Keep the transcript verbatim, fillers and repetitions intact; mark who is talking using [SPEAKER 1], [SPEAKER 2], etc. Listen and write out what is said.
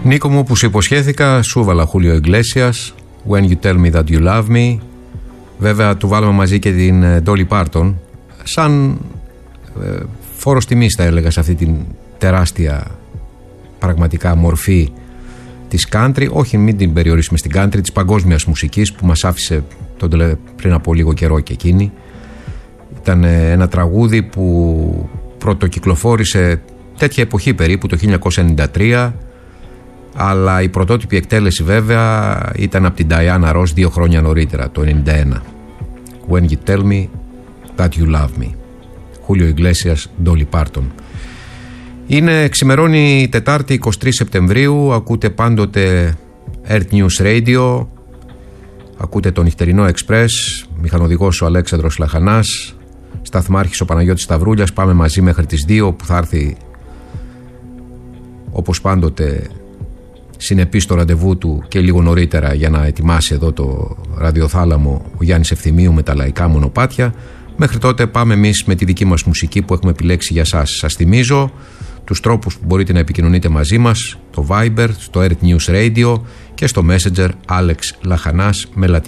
[SPEAKER 1] Νίκο μου, που σου υποσχέθηκα, σου έβαλα Χούλιο Ιγκλέσιας, When You Tell Me That You Love Me. Βέβαια του βάλαμε μαζί και την Dolly Parton, σαν ε, φόρος τιμής θα έλεγα σε αυτή την τεράστια πραγματικά μορφή της country. Όχι, μην την περιορίσουμε στην country, της παγκόσμιας μουσικής που μας άφησε τον, πριν από λίγο καιρό και εκείνη. Ήταν ένα τραγούδι που πρωτοκυκλοφόρησε τέτοια εποχή περίπου, το χίλια εννιακόσια ενενήντα τρία, αλλά η πρωτότυπη εκτέλεση βέβαια ήταν από την Diana Ross δύο χρόνια νωρίτερα, το ενενήντα ένα. When You Tell Me That You Love Me. Χούλιο Ιγκλέσιας, Dolly Parton. Είναι ξημερώνει Τετάρτη εικοστή τρίτη Σεπτεμβρίου, ακούτε πάντοτε Earth News Radio, ακούτε το νυχτερινό Express, μηχανοδηγός ο Αλέξανδρος Λαχανάς, σταθμάρχης ο Παναγιώτης Σταυρούλιας. Πάμε μαζί μέχρι τις δύο, που θα έρθει όπως πάντοτε συνεπής στο ραντεβού του και λίγο νωρίτερα για να ετοιμάσει εδώ το ραδιοθάλαμο ο Γιάννης Ευθυμίου με τα λαϊκά μονοπάτια. Μέχρι τότε πάμε εμείς με τη δική μας μουσική που έχουμε επιλέξει για σας. Σας θυμίζω τους τρόπους που μπορείτε να επικοινωνείτε μαζί μας: το Viber, στο Earth News Radio και στο Messenger Alex Λαχανάς με λατινική